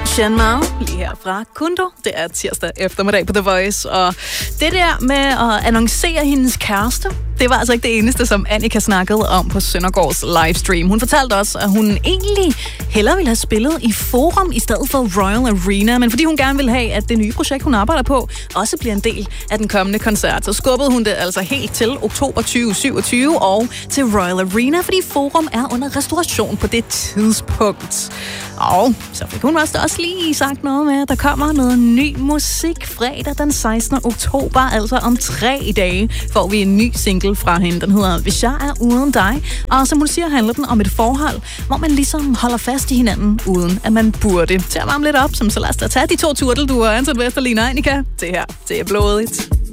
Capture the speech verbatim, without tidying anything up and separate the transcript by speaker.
Speaker 1: Shanmao, lige her fra Kundo. Det er tirsdag eftermiddag på The Voice, og det der med at annoncere hendes kæreste, det var altså ikke det eneste, som Annika snakkede om på Søndergaards livestream. Hun fortalte også, at hun egentlig hellere ville have spillet i Forum i stedet for Royal Arena, men fordi hun gerne ville have, at det nye projekt, hun arbejder på, også bliver en del af den kommende koncert, så skubbede hun det altså helt til oktober tyve syvogtyve og til Royal Arena, fordi Forum er under restauration på det tidspunkt. Og så fik hun også, også lige sagt noget med, at der kommer noget ny musik fredag den sekstende oktober, altså om tre dage, får vi en ny single fra hende. Den hedder Hvis jeg er uden dig, og som hun siger, handler den om et forhold, hvor man ligesom holder fast i hinanden, uden at man burde. Til at varme lidt op, som så lad os da tage de to turtelduer, Anton Vesterlin og Annika. Det her, det er blodigt.